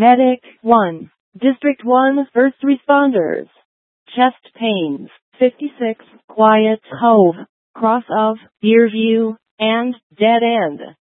Medic 1. District 1 First Responders. Chest pains, 56, Quiet Cove, Cross of, Deerview, and Dead End.